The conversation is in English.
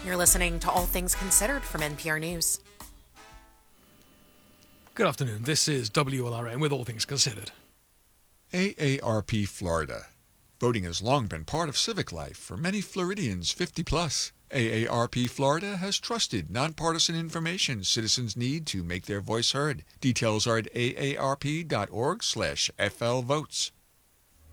You're listening to All Things Considered from NPR News. Good afternoon. This is WLRN with All Things Considered. AARP Florida. Voting has long been part of civic life for many Floridians 50 plus. AARP Florida has trusted, nonpartisan information citizens need to make their voice heard. Details are at aarp.org/flvotes.